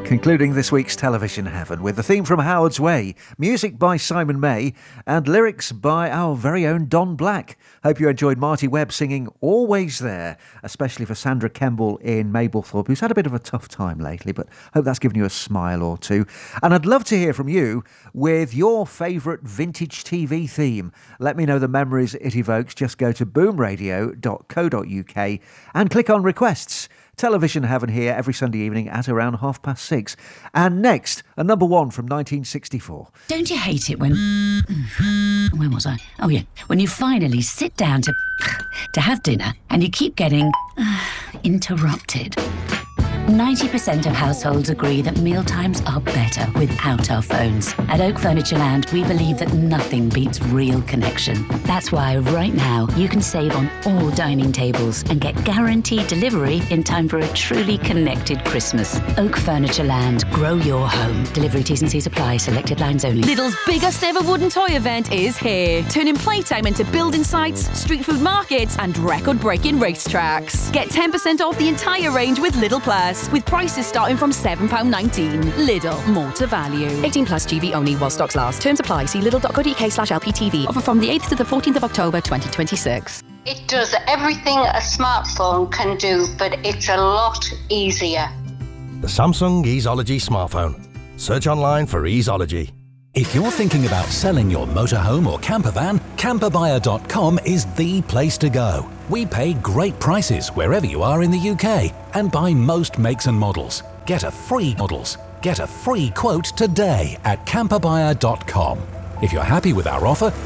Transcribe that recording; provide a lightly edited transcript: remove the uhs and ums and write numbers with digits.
Concluding this week's Television Heaven with the theme from Howard's Way, music by Simon May and lyrics by our very own Don Black. Hope you enjoyed Marty Webb singing Always There, especially for Sandra Kemble in Mablethorpe, who's had a bit of a tough time lately, but hope that's given you a smile or two. And I'd love to hear from you with your favourite vintage TV theme. Let me know the memories it evokes. Just go to boomradio.co.uk and click on requests. Television Heaven here every Sunday evening at around 6:30. And next, a number one from 1964. Don't you hate it when... When was I? Oh, yeah. When you finally sit down to have dinner and you keep getting interrupted. 90% of households agree that mealtimes are better without our phones. At Oak Furniture Land, we believe that nothing beats real connection. That's why right now you can save on all dining tables and get guaranteed delivery in time for a truly connected Christmas. Oak Furniture Land, grow your home. Delivery T's and C's apply, selected lines only. Lidl's biggest ever wooden toy event is here, turning playtime into building sites, street food markets and record-breaking racetracks. Get 10% off the entire range with Lidl Plus, with prices starting from £7.19. Lidl, more to value. 18 plus GB only while stocks last. Terms apply. See lidl.co.uk/LPTV. Offer from the 8th to the 14th of October 2026. It does everything a smartphone can do, but it's a lot easier. The Samsung Easeology smartphone. Search online for Easeology. If you're thinking about selling your motorhome or camper van, camperbuyer.com is the place to go. We pay great prices wherever you are in the UK and buy most makes and models. Get a free quote today at camperbuyer.com. If you're happy with our offer,